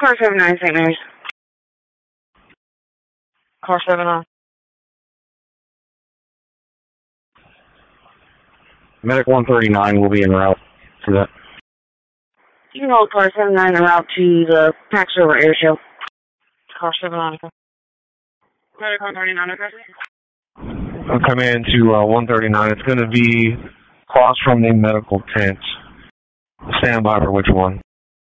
Car 79, St. Mary's. Car 79. Medic 139 will be en route for that. You can hold car 79 en route to the Pax River Air Show. Car 79. Medic 139, okay? I'll come in to 139. It's going to be across from the medical tent. Stand by for which one?